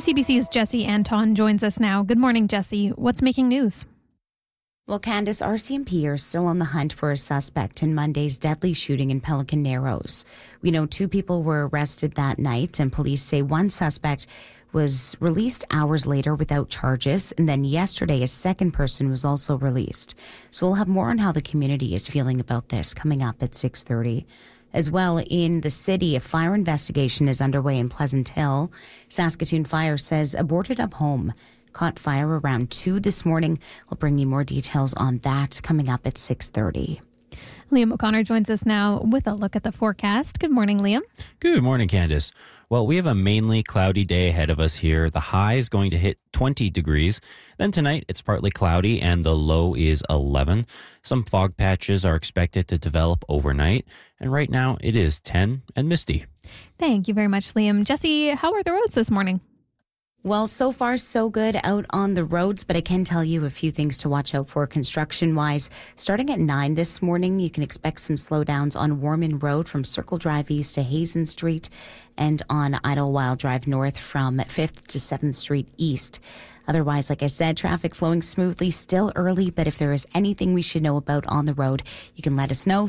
CBC's Jesse Anton joins us now. Good morning, Jesse. What's making news? Well, Candace, RCMP are still on the hunt for a suspect in Monday's deadly shooting in Pelican Narrows. We know 2 people were arrested that night, and police say one suspect was released hours later without charges, and then yesterday a second person was also released. So we'll have more on how the community is feeling about this coming up at 6:30. As well, in the city, a fire investigation is underway in Pleasant Hill. Saskatoon Fire says a boarded-up home caught fire around 2 this morning. We'll bring you more details on that coming up at 6:30. Liam O'Connor joins us now with a look at the forecast. Good morning, Liam. Good morning, Candace. Well, we have a mainly cloudy day ahead of us here. The high is going to hit 20 degrees. Then tonight, it's partly cloudy and the low is 11. Some fog patches are expected to develop overnight. And right now, it is 10 and misty. Thank you very much, Liam. Jesse, how are the roads this morning? Well, so far so good out on the roads, but I can tell you a few things to watch out for construction-wise. Starting at 9 this morning, you can expect some slowdowns on Warman Road from Circle Drive East to Hazen Street and on Idlewild Drive North from 5th to 7th Street East. Otherwise, like I said, traffic flowing smoothly, still early, but if there is anything we should know about on the road, you can let us know,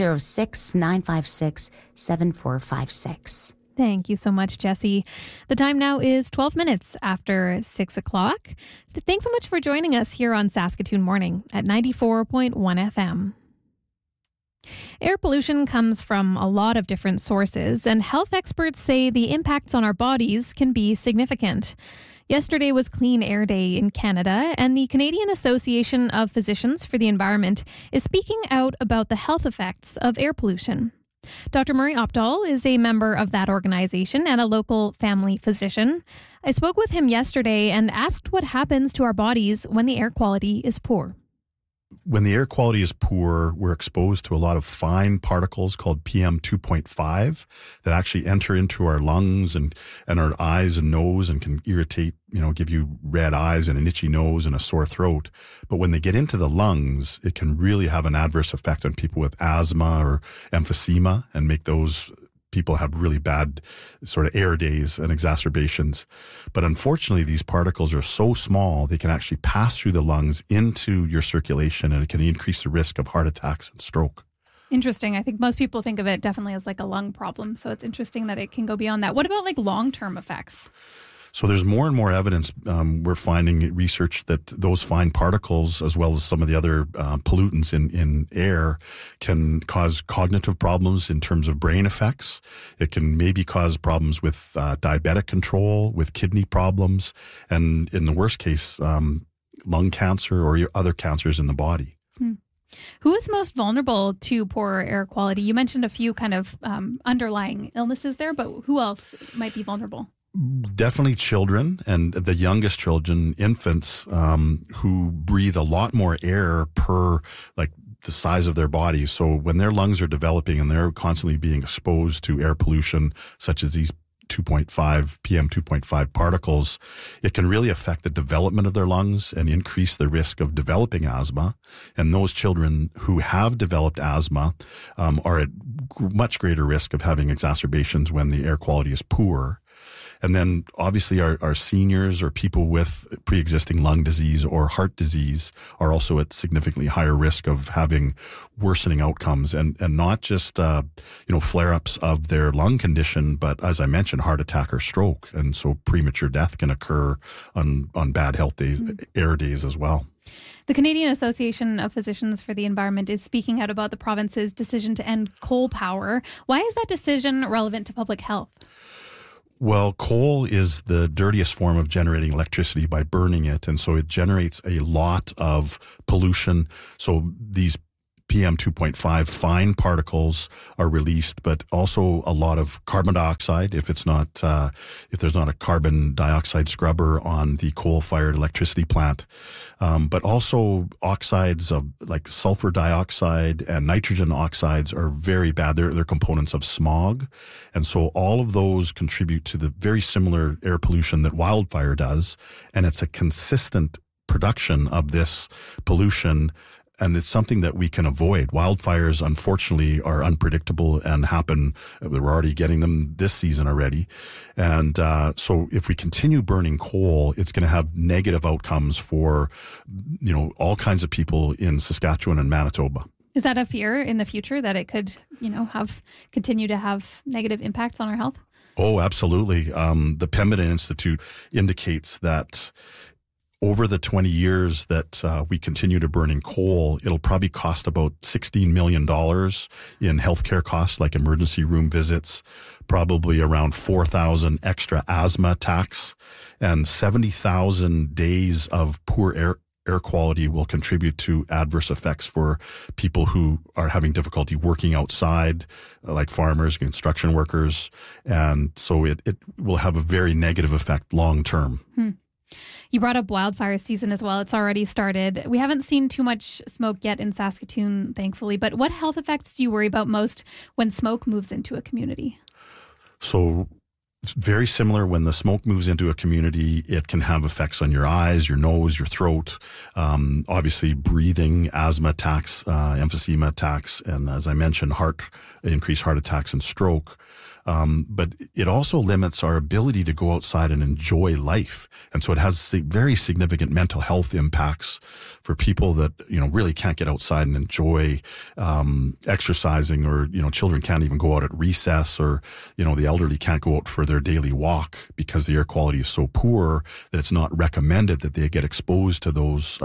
306-956-7456. Thank you so much, Jesse. The time now is 12 minutes after 6 o'clock. Thanks so much for joining us here on Saskatoon Morning at 94.1 FM. Air pollution comes from a lot of different sources, and health experts say the impacts on our bodies can be significant. Yesterday was Clean Air Day in Canada, and the Canadian Association of Physicians for the Environment is speaking out about the health effects of air pollution. Dr. Murray Opdahl is a member of that organization and a local family physician. I spoke with him yesterday and asked what happens to our bodies when the air quality is poor. When the air quality is poor, we're exposed to a lot of fine particles called PM 2.5 that actually enter into our lungs and our eyes and nose and can irritate, give you red eyes and an itchy nose and a sore throat. But when they get into the lungs, it can really have an adverse effect on people with asthma or emphysema and make those people have really bad sort of air days and exacerbations. But unfortunately, these particles are so small, they can actually pass through the lungs into your circulation, and it can increase the risk of heart attacks and stroke. Interesting. I think most people think of it definitely as like a lung problem. So it's interesting that it can go beyond that. What about like long-term effects? So there's more and more evidence. We're finding research that those fine particles, as well as some of the other pollutants in air, can cause cognitive problems in terms of brain effects. It can maybe cause problems with diabetic control, with kidney problems, and in the worst case, lung cancer or other cancers in the body. Who is most vulnerable to poor air quality? You mentioned a few kind of underlying illnesses there, but who else might be vulnerable? Definitely children, and the youngest children, infants, who breathe a lot more air per the size of their body. So when their lungs are developing and they're constantly being exposed to air pollution, such as these PM 2.5 particles, it can really affect the development of their lungs and increase the risk of developing asthma. And those children who have developed asthma are at much greater risk of having exacerbations when the air quality is poor. And then obviously our seniors or people with pre-existing lung disease or heart disease are also at significantly higher risk of having worsening outcomes and not just, flare-ups of their lung condition, but as I mentioned, heart attack or stroke. And so premature death can occur on bad health days, air days as well. The Canadian Association of Physicians for the Environment is speaking out about the province's decision to end coal power. Why is that decision relevant to public health? Well, coal is the dirtiest form of generating electricity by burning it. And so it generates a lot of pollution. So these PM 2.5 fine particles are released, but also a lot of carbon dioxide if there's not a carbon dioxide scrubber on the coal-fired electricity plant. But also oxides of like sulfur dioxide and nitrogen oxides are very bad. They're components of smog. And so all of those contribute to the very similar air pollution that wildfire does. And it's a consistent production of this pollution and it's something that we can avoid. Wildfires, unfortunately, are unpredictable and happen. We're already getting them this season already. And so if we continue burning coal, it's going to have negative outcomes for, all kinds of people in Saskatchewan and Manitoba. Is that a fear in the future that it could, continue to have negative impacts on our health? Oh, absolutely. The Pembina Institute indicates that over the 20 years that we continue to burn in coal, it'll probably cost about $16 million in healthcare costs, like emergency room visits, probably around 4,000 extra asthma attacks, and 70,000 days of poor air quality will contribute to adverse effects for people who are having difficulty working outside, like farmers, construction workers. And so it will have a very negative effect long term. You brought up wildfire season as well. It's already started. We haven't seen too much smoke yet in Saskatoon, thankfully. But what health effects do you worry about most when smoke moves into a community? So it's very similar. When the smoke moves into a community, it can have effects on your eyes, your nose, your throat, obviously breathing, asthma attacks, emphysema attacks, and as I mentioned, increased heart attacks and stroke. But it also limits our ability to go outside and enjoy life. And so it has very significant mental health impacts for people that, really can't get outside and enjoy, exercising, or, children can't even go out at recess, or, the elderly can't go out for their daily walk because the air quality is so poor that it's not recommended that they get exposed to those,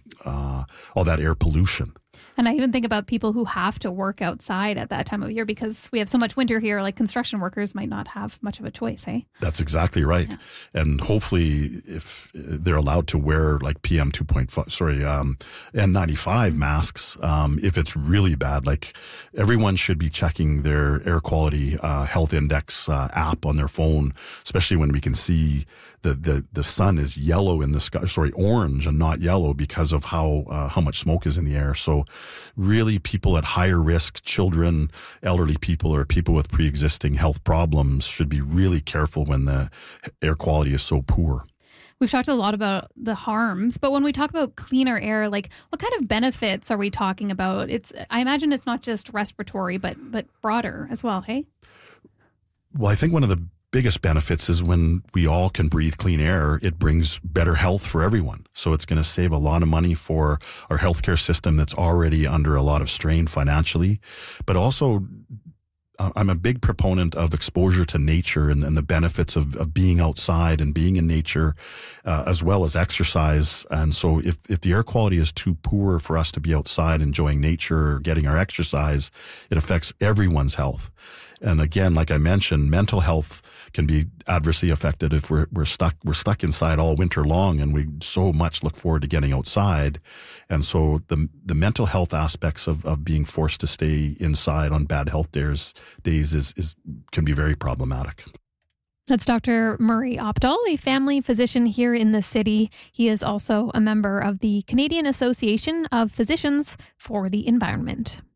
all that air pollution. And I even think about people who have to work outside at that time of year because we have so much winter here, like construction workers might not have much of a choice, eh? That's exactly right. Yeah. And hopefully if they're allowed to wear like PM 2.5, N95 masks, if it's really bad, like everyone should be checking their air quality health index app on their phone, especially when we can see the sun is yellow in the sky, orange and not yellow because of how much smoke is in the air. So really people at higher risk, children, elderly people, or people with pre-existing health problems should be really careful when the air quality is so poor. We've talked a lot about the harms, but when we talk about cleaner air, like what kind of benefits are we talking about? I imagine it's not just respiratory, but broader as well, hey? Well, I think one of the biggest benefits is when we all can breathe clean air, it brings better health for everyone. So it's going to save a lot of money for our healthcare system that's already under a lot of strain financially. But also, I'm a big proponent of exposure to nature and the benefits of being outside and being in nature, as well as exercise. And so if the air quality is too poor for us to be outside enjoying nature or getting our exercise, it affects everyone's health. And again, like I mentioned, mental health can be adversely affected if we're stuck inside all winter long, and we so much look forward to getting outside. And so the mental health aspects of being forced to stay inside on bad health days can be very problematic. That's Dr. Murray Opdahl, a family physician here in the city. He is also a member of the Canadian Association of Physicians for the Environment.